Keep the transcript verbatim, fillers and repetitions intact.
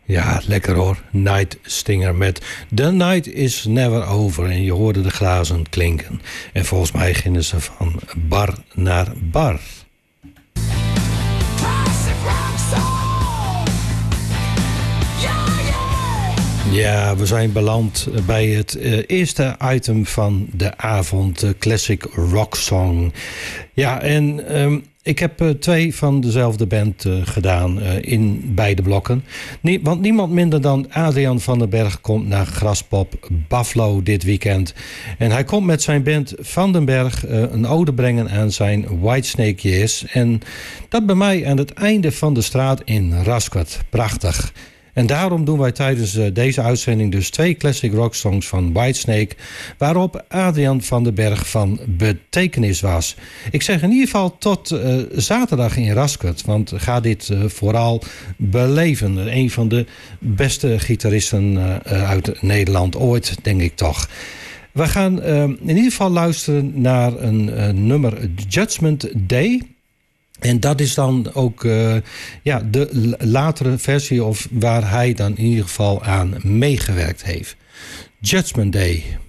Ja, lekker hoor. Night Stinger met The Night is Never Over. En je hoorde de glazen klinken. En volgens mij gingen ze van bar naar bar. Ja, we zijn beland bij het uh, eerste item van de avond, de Classic Rock Song. Ja, en um, ik heb uh, twee van dezelfde band uh, gedaan uh, in beide blokken. Nie- want niemand minder dan Adrian van den Berg komt naar Graspop Buffalo dit weekend. En hij komt met zijn band Van den Berg uh, een ode brengen aan zijn Whitesnake Years. En dat bij mij aan het einde van de straat in Rasquert. Prachtig. En daarom doen wij tijdens uh, deze uitzending dus twee classic rock songs van Whitesnake, waarop Adrian van den Berg van betekenis was. Ik zeg in ieder geval tot uh, zaterdag in Rasquert, want ga dit uh, vooral beleven. Een van de beste gitaristen uh, uit Nederland ooit, denk ik toch. We gaan uh, in ieder geval luisteren naar een uh, nummer Judgment Day. En dat is dan ook uh, ja, de latere versie of waar hij dan in ieder geval aan meegewerkt heeft. Judgment Day.